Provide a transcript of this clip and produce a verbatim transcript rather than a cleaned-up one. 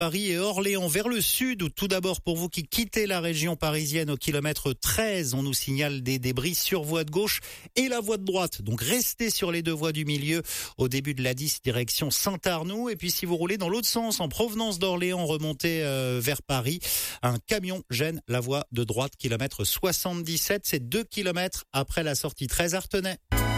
Paris et Orléans vers le sud, ou tout d'abord pour vous qui quittez la région parisienne au kilomètre treize, on nous signale des débris sur voie de gauche et la voie de droite. Donc restez sur les deux voies du milieu au début de l'A dix direction Saint-Arnoux. Et puis si vous roulez dans l'autre sens en provenance d'Orléans, remontez euh, vers Paris, un camion gêne la voie de droite, kilomètre soixante-dix-sept, c'est deux kilomètres après la sortie treize Artenay.